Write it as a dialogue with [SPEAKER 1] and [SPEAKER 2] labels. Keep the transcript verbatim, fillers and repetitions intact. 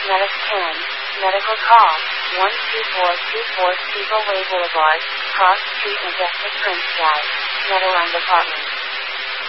[SPEAKER 1] Medic ten, medical call, one two four two four Steeple Way Boulevard, Cross Street, Majestic Prince Drive, Netherland Apartments.